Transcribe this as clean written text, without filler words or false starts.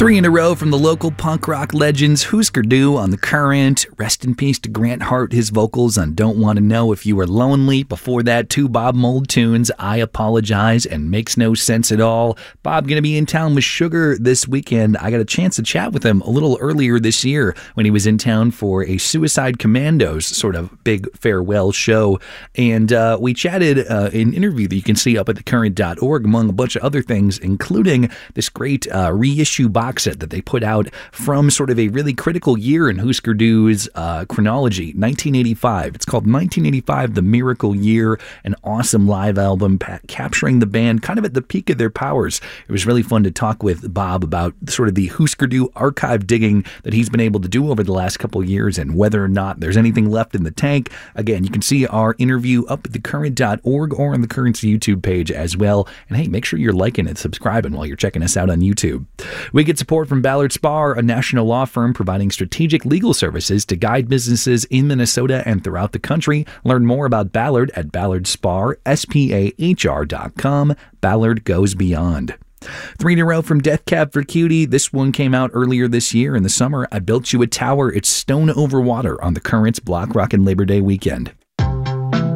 Three in a row from the local punk rock legends Husker Du on The Current. Rest in peace to Grant Hart, his vocals on Don't Want to Know If You Were Lonely. Before that, two Bob Mould tunes, I Apologize and Makes No Sense at All. Bob going to be in town with Sugar this weekend. I got a chance to chat with him a little earlier this year when he was in town for a Suicide Commandos sort of big farewell show. And we chatted an interview that you can see up at thecurrent.org, among a bunch of other things, including this great reissue box set that they put out from sort of a really critical year in Husker Du's chronology, 1985. It's called 1985, The Miracle Year, an awesome live album capturing the band kind of at the peak of their powers. It was really fun to talk with Bob about sort of the Husker Du archive digging that he's been able to do over the last couple of years and whether or not there's anything left in the tank. Again, you can see our interview up at thecurrent.org or on the Current's YouTube page as well. And hey, make sure you're liking and subscribing while you're checking us out on YouTube. We get support from Ballard Spahr, a national law firm providing strategic legal services to guide businesses in Minnesota and throughout the country. Learn more about Ballard at ballardspar.com. Ballard goes beyond. Three in a row from Death Cab for Cutie. This one came out earlier this year in the summer. I Built You a Tower. It's Stone Over Water on the Current's Block Rockin' Labor Day weekend.